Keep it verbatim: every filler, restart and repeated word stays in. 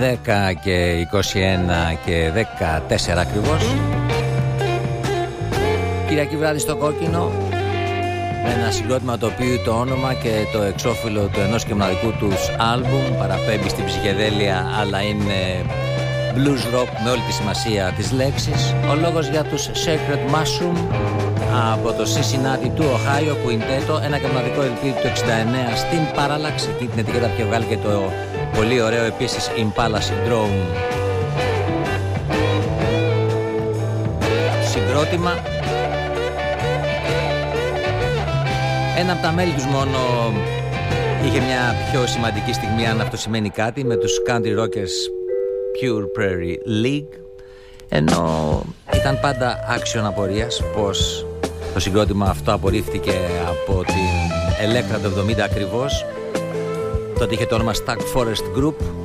δέκα και είκοσι ένα και δεκατέσσερα ακριβώς. Κυριακή βράδυ στο Κόκκινο, με ένα συγκρότημα το οποίο το όνομα και το εξώφυλλο του ενός και μοναδικού τους άλμπουμ παραπέμπει στην ψυχεδέλεια, αλλά είναι blues rock με όλη τη σημασία της λέξης. Ο λόγος για τους Sacred Mushroom από το Cincinnati του Ohio, που είναι το ένα και μοναδικό ελ πι του εξήντα εννέα στην παράλλαξη. Την ετικέτα που είχε βγάλει και το πολύ ωραίο επίσης Impala Syndrome συγκρότημα. Ένα από τα μέλη τους μόνο είχε μια πιο σημαντική στιγμή, αν αυτό σημαίνει κάτι, με τους Country Rockers Pure Prairie League, ενώ ήταν πάντα άξιον απορίας πως το συγκρότημα αυτό απορρίφθηκε από την Elektra το εβδομήντα ακριβώς. Τότε είχε το όνομα Stack Forest Group